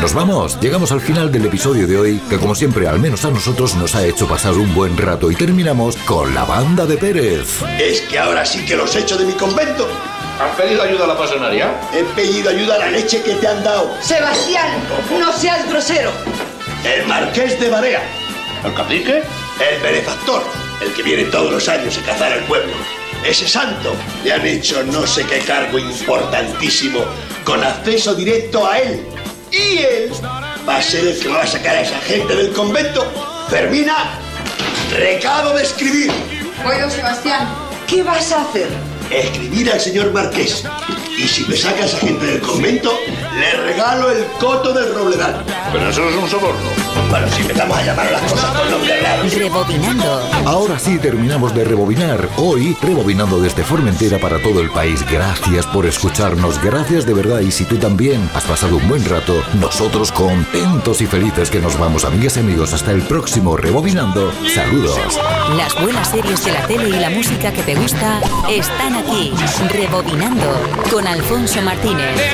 nos vamos. Llegamos al final del episodio de hoy, que como siempre, al menos a nosotros, nos ha hecho pasar un buen rato. Y terminamos con la banda de Pérez. Es que ahora sí que los echo de mi convento. ¿Has pedido ayuda a la pasionaria? He pedido ayuda a la leche que te han dado. Sebastián, no seas grosero. El marqués de Barea. ¿El cacique? El benefactor. El que viene todos los años a cazar al pueblo. Ese santo. Le han hecho no sé qué cargo importantísimo con acceso directo a él. Y él va a ser el que va a sacar a esa gente del convento. Fermina, recado de escribir. Oiga, Sebastián, ¿qué vas a hacer? Escribir al señor marqués. Y si me saca a esa gente del convento, le regalo el coto del Robledal. Pero eso es un soborno. Bueno, si empezamos a llamar a las cosas con nombre raro. Rebobinando. Ahora sí terminamos de rebobinar. Hoy, rebobinando desde Formentera para todo el país. Gracias por escucharnos, gracias de verdad. Y si tú también has pasado un buen rato, nosotros contentos y felices que nos vamos, amigas y amigos. Hasta el próximo Rebobinando. Saludos. Las buenas series de la tele y la música que te gusta están aquí. Rebobinando con Alfonso Martínez.